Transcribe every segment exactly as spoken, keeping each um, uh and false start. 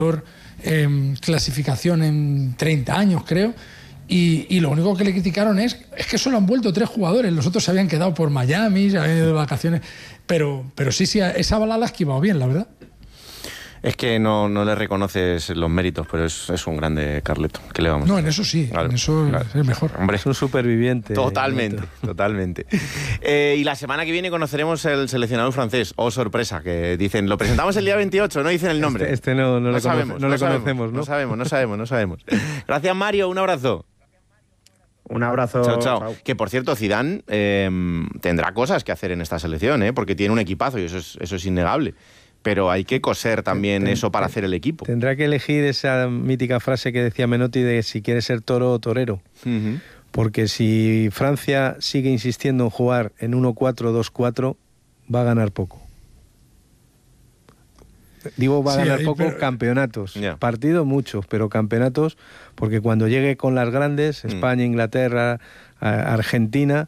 eh, clasificación en treinta años, creo. Y, y lo único que le criticaron es, es que solo han vuelto tres jugadores, los otros se habían quedado por Miami, se habían ido de vacaciones, pero, pero sí, sí, esa bala la ha esquivado bien, la verdad. Es que no, no le reconoces los méritos, pero es, es un grande Carleto. ¿Qué le vamos a No, hacer? en eso sí, Claro, en eso claro. es mejor. Hombre, Es un superviviente. totalmente, Carleto. totalmente. Eh, y la semana que viene conoceremos el seleccionador francés. Oh, sorpresa, que dicen, lo presentamos el día veintiocho, no dicen el nombre. Este, este no, no, no le, sabemos, conoce, no le sabemos, conocemos, ¿no? No sabemos, no sabemos, no sabemos. Gracias, Mario, un abrazo. Un abrazo. Chao, chao. Chao. Que, por cierto, Zidane eh, tendrá cosas que hacer en esta selección, ¿eh? Porque tiene un equipazo y eso es, eso es innegable. Pero hay que coser también Ten- eso para ten- hacer el equipo. Tendrá que elegir esa mítica frase que decía Menotti de si quiere ser toro o torero. Uh-huh. Porque si Francia sigue insistiendo en jugar en uno cuatro dos cuatro, va a ganar poco. Digo, va a Sí, ganar ahí, poco pero- campeonatos. Ya. Partidos muchos, pero campeonatos, porque cuando llegue con las grandes, Mm. España, Inglaterra, a- Argentina,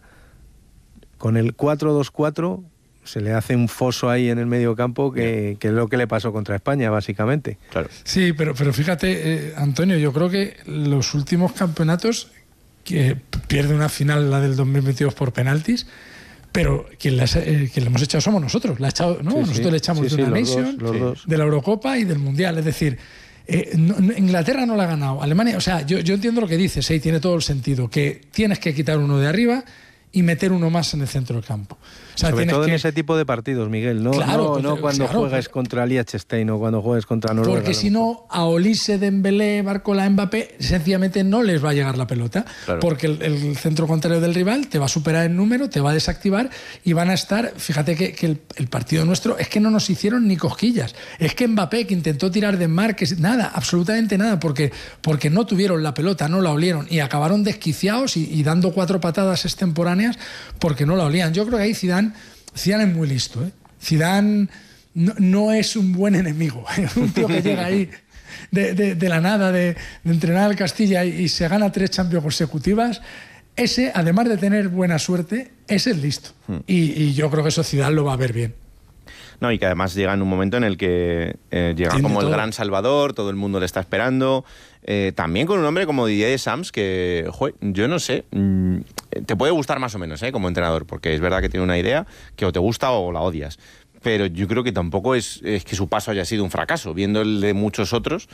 con el cuatro dos cuatro se le hace un foso ahí en el medio campo que, que es lo que le pasó contra España, básicamente. Claro. Sí, pero, pero fíjate, eh, Antonio, yo creo que los últimos campeonatos, que pierde una final, la del dos mil veintidós por penaltis, pero quien, la, eh, quien le hemos echado somos nosotros. La ha echado, ¿no? Sí, sí. Nosotros le echamos Sí, de sí, una los dos, Nation, los Sí. dos. de la Eurocopa y del Mundial. Es decir, eh, no- no- Inglaterra no la ha ganado. Alemania, o sea, yo, yo entiendo lo que dices, ¿eh? Y tiene todo el sentido, que tienes que quitar uno de arriba y meter uno más en el centro del campo. O sea, Sobre tienes todo que, en ese tipo de partidos, Miguel, no, Claro, no, porque- no cuando claro, juegas porque- contra Liechtenstein o cuando juegues contra Noruega. Porque a lo si mejor. no, a Olise, Dembélé, Barcola, Mbappé, sencillamente no les va a llegar la pelota. Claro. Porque el, el centro contrario del rival te va a superar en número, te va a desactivar y van a estar. Fíjate que, que el, el partido nuestro es que no nos hicieron ni cosquillas. Es que Mbappé, que intentó tirar de marques, nada, absolutamente nada, porque, porque no tuvieron la pelota, no la olieron y acabaron desquiciados y, y dando cuatro patadas extemporáneas porque no la olían. Yo creo que ahí Zidane. Zidane es muy listo, ¿eh? Zidane no, no es un buen enemigo. Un tío que llega ahí de, de, de la nada, de, de entrenar al Castilla y, y se gana tres Champions consecutivas. Ese, además de tener buena suerte, ese es listo. Hmm. Y, y yo creo que eso Zidane lo va a ver bien. No, y que además llega en un momento en el que eh, llega Tiene como el todo. gran salvador, todo el mundo le está esperando. Eh, también con un hombre como Didier Deschamps, que, joder, yo no sé, mm, te puede gustar más o menos, ¿eh? Como entrenador, porque es verdad que tiene una idea que o te gusta o la odias. Pero yo creo que tampoco es, es que su paso haya sido un fracaso. Viendo el de muchos otros,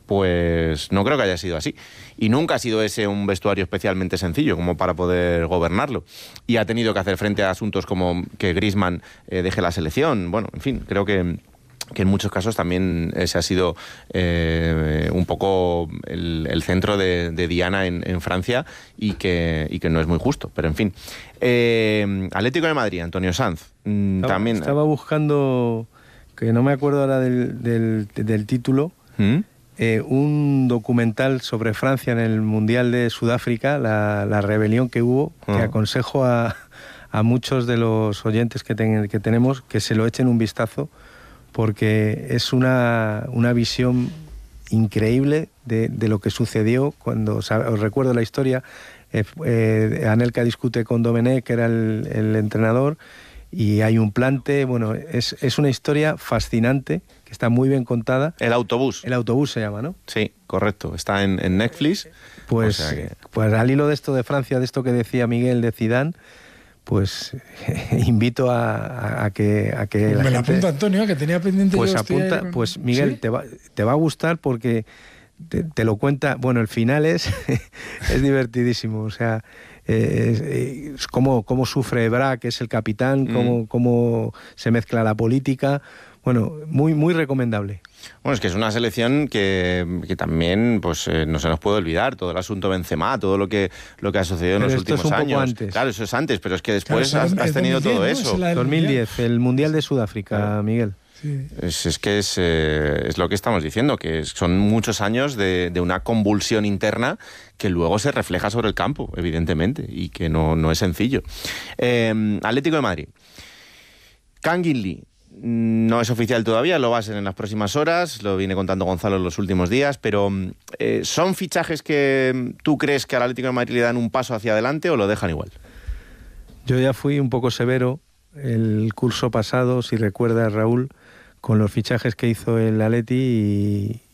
pues no creo que haya sido así. Y nunca ha sido ese un vestuario especialmente sencillo como para poder gobernarlo. Y ha tenido que hacer frente a asuntos como que Griezmann eh, deje la selección. Bueno, en fin, creo que... que en muchos casos también ese ha sido eh, un poco el, el centro de, de Diana en, en Francia y que, y que no es muy justo, pero en fin. Eh, Atlético de Madrid, Antonio Sanz, mm, Estaba, también... estaba buscando, que no me acuerdo ahora del, del, del título, ¿Mm? eh, un documental sobre Francia en el Mundial de Sudáfrica, la, la rebelión que hubo, Ah. que aconsejo a, a muchos de los oyentes que, ten, que tenemos que se lo echen un vistazo, porque es una, una visión increíble de, de lo que sucedió cuando, os recuerdo la historia, eh, eh, Anelka discute con Domenech, que era el, el entrenador, y hay un plante, bueno, es, es una historia fascinante, que está muy bien contada. El autobús. El autobús se llama, ¿no? Sí, correcto. Está en, en Netflix. Pues, O sea que- pues al hilo de esto de Francia, de esto que decía Miguel de Zidane, pues invito a, a, a que, a que la Me la gente... apunta Antonio, que tenía pendiente Pues yo. estoy apunta, ahí con- pues Miguel, ¿Sí? te, va, te va a gustar porque te, te lo cuenta, bueno, el final es, es divertidísimo, o sea, eh, es, es cómo, cómo sufre Ebra, que es el capitán, Mm. cómo, cómo se mezcla la política, bueno, muy, muy recomendable. Bueno, es que es una selección que, que también pues eh, no se nos puede olvidar, todo el asunto Benzema, todo lo que, lo que ha sucedido en Pero los esto es últimos un poco años. antes. Claro, eso es antes, pero es que después Claro, has, es has tenido dos mil diez, todo ¿no? eso. Es la del dos mil diez, Mundial. el Mundial de Sudáfrica, Claro. Miguel. Sí. Es, es que es, eh, es lo que estamos diciendo, que son muchos años de, de una convulsión interna que luego se refleja sobre el campo, evidentemente, y que no, no es sencillo. Eh, Atlético de Madrid. Kangin Lee. No es oficial todavía, lo va a ser en las próximas horas, lo viene contando Gonzalo en los últimos días, pero eh, ¿son fichajes que tú crees que al Atlético de Madrid le dan un paso hacia adelante o lo dejan igual? Yo ya fui un poco severo el curso pasado, si recuerdas, Raúl, con los fichajes que hizo el Atleti y,